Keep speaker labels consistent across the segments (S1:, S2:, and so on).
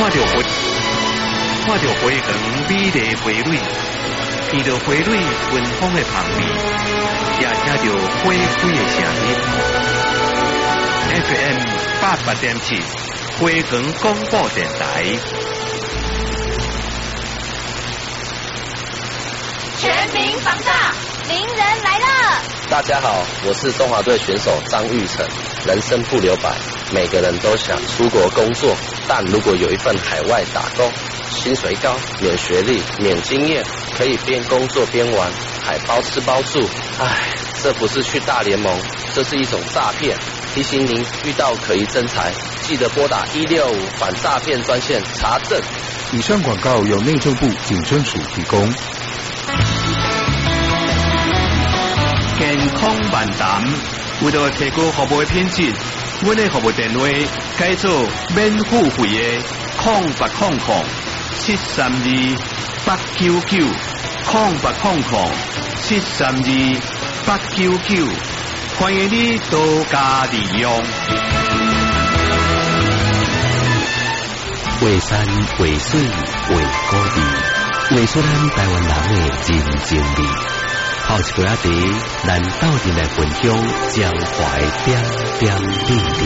S1: 看到花园美丽花蕊，闻到花蕊芬芳的香味，也听到花开的声音。FM 88.7，花园广播电台。
S2: 全民防诈，名人来了！
S3: 大家好，我是中华队选手张玉成。人生不留白，每个人都想出国工作，但如果有一份海外打工，薪水高，免学历，免经验，可以边工作边玩，还包吃包住。唉，这不是去大联盟，这是一种诈骗。提醒您，遇到可疑真财，记得拨打165反诈骗专线查证。
S4: 以上广告由内政部警政署提供。
S1: 健康漫谈，为了提高服务的品质，我们的服务电话改做免付费的0800-732-899，0800-732-899，欢迎你多加利用。
S5: 画山画水画古味，画出咱台湾人的人情味。泡一杯仔茶，咱斗阵来分享江淮点点滴滴。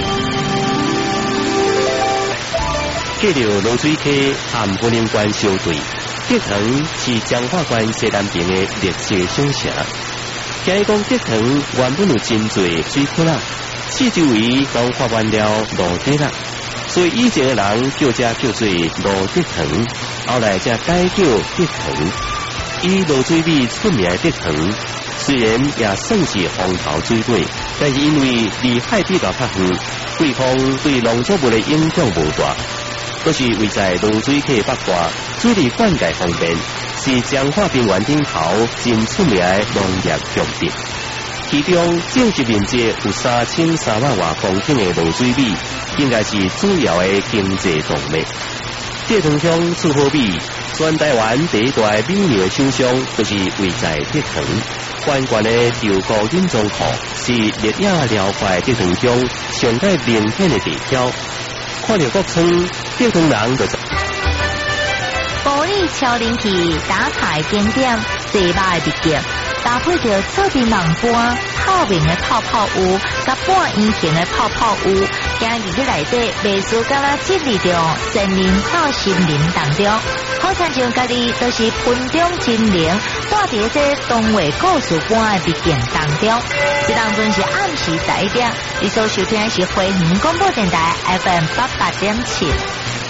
S5: 介绍龙水溪和柏林关相对，德塘是彰化县西南边的历史小城。听讲德塘原本有真侪水库啦，四周围都发完了路底啦，所以以前的人叫这叫做路德塘，后来才改叫德塘。以落水米出名的德塘，虽然也算是风头水鬼，但是因为离海比较较远，对方对农作物的影响无大。都是位在龙水溪北挂，水利灌溉方便，是彰化平原顶头真出名的农业用地。其中种植面积有3300多公顷的龙水米，应该是主要的经济动脉。德塘乡出好米，全台湾第一大米苗的厂商，就是位在德塘。关关的稻谷引种库是烈野辽阔德塘乡上界明显的地标。看到国村，德塘人就
S2: 玻璃超人气打卡景点，最大的特点，搭配着做阵人般透明的泡泡屋，甲半圆形的泡泡屋，行入去内底，美术敢若进入着森林到森林当中，好像像家己都是盆中精灵，带伫这动画故事般的秘境当中。这当中是暗时11点，你所收听的是花园广播电台 FM 88.7。